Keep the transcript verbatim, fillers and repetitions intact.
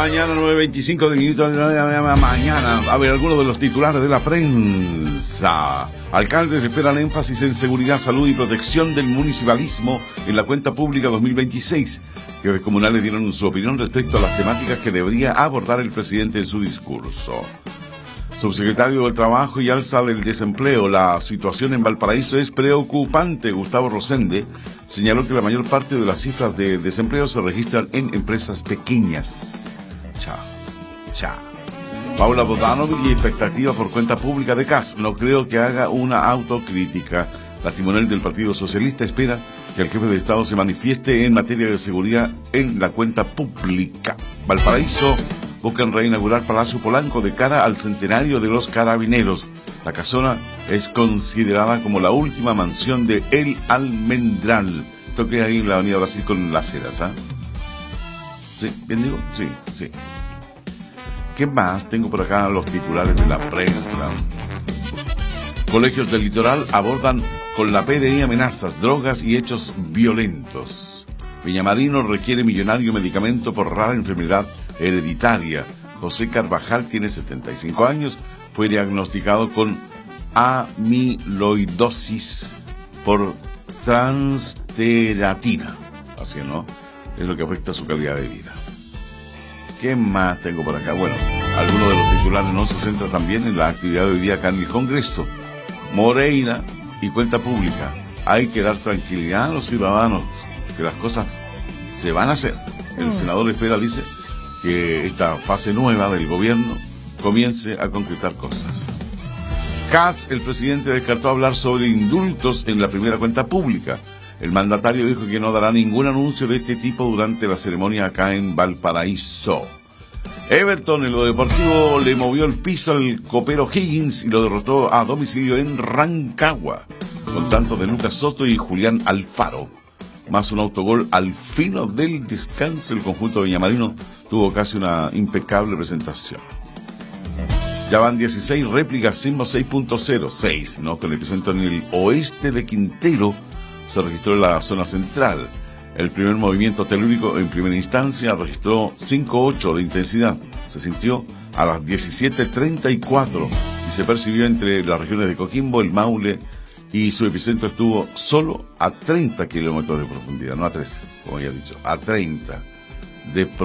mañana, nueve veinticinco de minutos de la mañana. A ver, algunos de los titulares de la prensa. Alcaldes esperan énfasis en seguridad, salud y protección del municipalismo en la cuenta pública dos mil veintiséis. Jefes comunales dieron su opinión respecto a las temáticas que debería abordar el presidente en su discurso. Subsecretario del Trabajo y alza del desempleo. La situación en Valparaíso es preocupante. Gustavo Rosende señaló que la mayor parte de las cifras de desempleo se registran en empresas pequeñas. Cha, cha. Paula Bodanovich y expectativa por cuenta pública de C A S. No creo que haga una autocrítica. La timonel del Partido Socialista espera que el jefe de Estado se manifieste en materia de seguridad en la cuenta pública. Valparaíso buscan reinaugurar Palacio Polanco de cara al centenario de los carabineros. La casona es considerada como la última mansión de El Almendral. Esto queda ahí en la avenida Brasil con Las Heras, ¿ah? ¿Sí? ¿Bien digo? Sí, sí. ¿Qué más? Tengo por acá los titulares de la prensa. Colegios del Litoral abordan con la P D I amenazas, drogas y hechos violentos. Villamarino requiere millonario medicamento por rara enfermedad hereditaria. José Carvajal tiene setenta y cinco años, fue diagnosticado con amiloidosis por transteratina. Así, ¿no? Es lo que afecta a su calidad de vida. ¿Qué más tengo por acá? Bueno, algunos de los titulares no se centra también en la actividad de hoy día acá en el Congreso. Moreira y cuenta pública. Hay que dar tranquilidad a los ciudadanos, que las cosas se van a hacer. El senador espera, dice, que esta fase nueva del gobierno comience a concretar cosas. Katz, el presidente, descartó hablar sobre indultos en la primera cuenta pública. El mandatario dijo que no dará ningún anuncio de este tipo durante la ceremonia acá en Valparaíso. Everton en lo deportivo le movió el piso al copero Higgins y lo derrotó a domicilio en Rancagua, con tanto de Lucas Soto y Julián Alfaro. Más un autogol al fino del descanso, el conjunto de Villamarino tuvo casi una impecable presentación. Ya van dieciséis réplicas Sismo seis punto cero, seis, ¿no? Con el epicentro en el oeste de Quintero, se registró en la zona central. El primer movimiento telúrico en primera instancia registró cinco punto ocho de intensidad. Se sintió a las diecisiete treinta y cuatro y se percibió entre las regiones de Coquimbo, el Maule, y su epicentro estuvo solo a treinta kilómetros de profundidad, no a trece, como ya he dicho, a treinta de profundidad.